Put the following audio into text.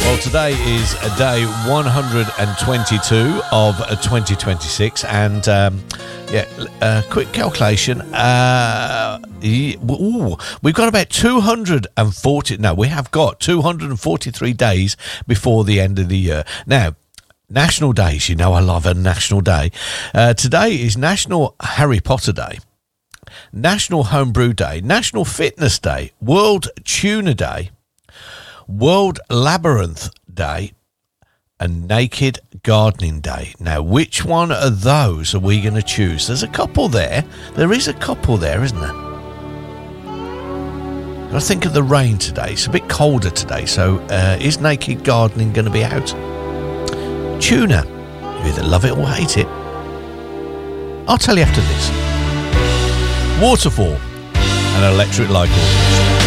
Well, today is day 122 of 2026, and quick calculation. We've got about 240. No, we have got 243 days before the end of the year. Now, national days. You know, I love a national day. Today is National Harry Potter Day, National Homebrew Day, National Fitness Day, World Tuna Day, World Labyrinth Day, and Naked Gardening Day. Now, which one of those are we going to choose? There's a couple there. There is a couple there, isn't there? I think of the rain today. It's a bit colder today, so is Naked Gardening going to be out? Tuna. You either love it or hate it. I'll tell you after this. Waterfall and Electric Light Orchestra.